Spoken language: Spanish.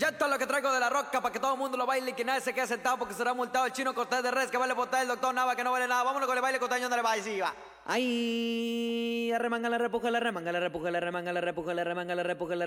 esto es lo que traigo de la roca para que todo el mundo lo baile y que nadie se quede sentado porque será multado el chino Cortés de Res que vale botar el doctor Nava que no vale nada. Vámonos con el baile costeño donde le va y sí va. Ay, arremanga la repuja, la remanga la repuja, la remanga la repuja, la remanga la repuja, la